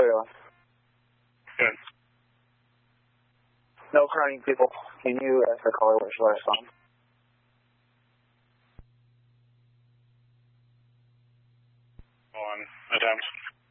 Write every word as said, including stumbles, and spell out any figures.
How are you doing? Good. No crying, people. Can you ask the caller where she last saw him? On attempt.